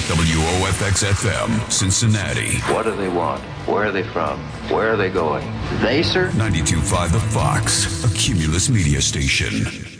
WOFX FM, Cincinnati. What do they want? Where are they from? Where are they going? They, sir? 92.5 The Fox, a Cumulus media station.